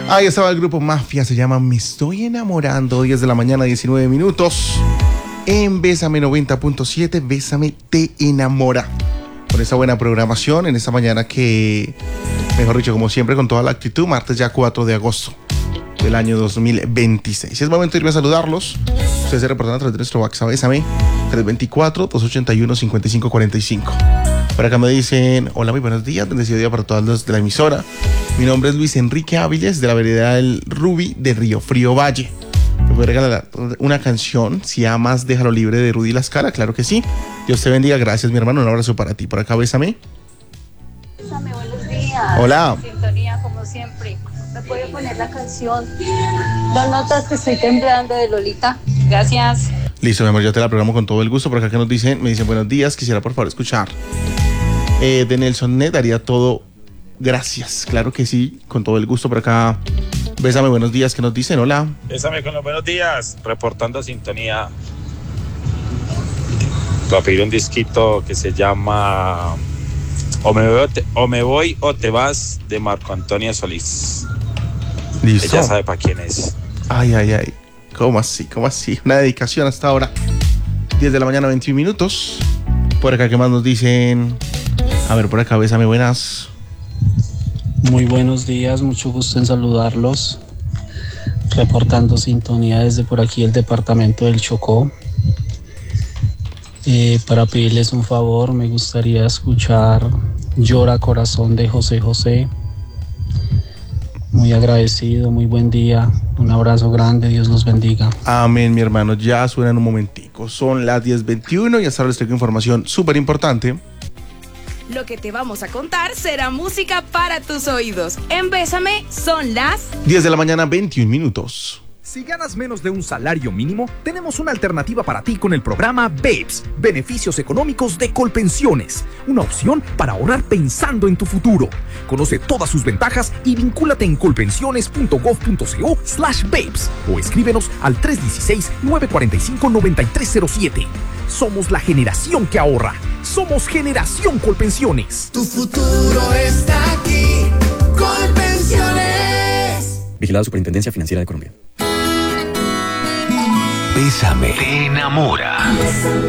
Ahí estaba el grupo Mafia, se llama Me Estoy Enamorando, 10 de la mañana, 19 minutos. En Bésame 90.7, Bésame te enamora. Con esa buena programación en esta mañana que, mejor dicho, como siempre, con toda la actitud, martes ya 4 de agosto del año 2026. Es momento de irme a saludarlos. Ustedes se reportan a través de nuestro WhatsApp, Bésame 324-281-5545. Por acá me dicen, hola, muy buenos días, bendecido día para todos los de la emisora. Mi nombre es Luis Enrique Áviles, de la vereda del Ruby de Río Frío Valle. ¿Me puede regalar una canción? Si amas, déjalo libre, de Rudy La Scala. Claro que sí. Dios te bendiga. Gracias, mi hermano. Un abrazo para ti. Por acá, Bésame. Bésame, buenos días. Hola. Sintonía, como siempre. ¿Me puede poner la canción Dos notas que estoy temblando de Lolita? Gracias. Listo, mi amor. Ya te la programo con todo el gusto. Por acá que nos dicen, me dicen buenos días. Quisiera, por favor, escuchar de Nelson Net. Haría todo. Gracias. Claro que sí. Con todo el gusto. Por acá, Bésame, buenos días. ¿Qué nos dicen? Hola. Bésame con los buenos días, reportando sintonía. Voy a pedir un disquito que se llama O me voy o te vas, de Marco Antonio Solís. Listo. Ella sabe para quién es. Ay, ay, ay. ¿Cómo así? ¿Cómo así? Una dedicación hasta ahora. 10 de la mañana, 21 minutos. Por acá, ¿qué más nos dicen? A ver, por acá, Bésame, buenas. Muy buenos días, mucho gusto en saludarlos. Reportando sintonía desde por aquí, el departamento del Chocó. Para pedirles un favor, me gustaría escuchar Llora Corazón de José José. Muy agradecido, muy buen día. Un abrazo grande, Dios los bendiga. Amén, mi hermano. Ya suena en un momentico. Son las 10:21 y hasta ahora les traigo información súper importante. Lo que te vamos a contar será música para tus oídos. En Bésame son las 10 de la mañana, 21 minutos. Si ganas menos de un salario mínimo, tenemos una alternativa para ti con el programa BEPS, Beneficios Económicos de Colpensiones, una opción para ahorrar pensando en tu futuro. Conoce todas sus ventajas y vincúlate en colpensiones.gov.co/BEPS o escríbenos al 316-945-9307. Somos la generación que ahorra. Somos Generación Colpensiones. Tu futuro está aquí. Colpensiones. Vigilado Superintendencia Financiera de Colombia. Bésame te enamora.